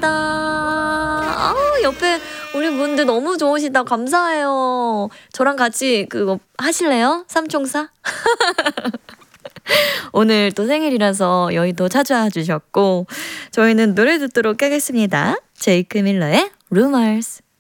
감사합니다. 옆에 우리 분들 너무 좋으시다. 감사해요. 저랑 같이 그거 하실래요? 삼총사? 오늘 또 생일이라서 여의도 찾아와 주셨고 저희는 노래 듣도록 하겠습니다. 제이크 밀러의 Rumors.